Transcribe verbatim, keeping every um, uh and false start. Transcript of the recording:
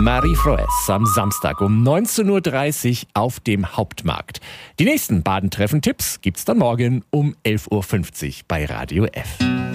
Marie Froes am Samstag um neunzehn Uhr dreißig auf dem Hauptmarkt. Die nächsten Badentreffen-Tipps gibt's dann morgen um elf Uhr fünfzig bei Radio F.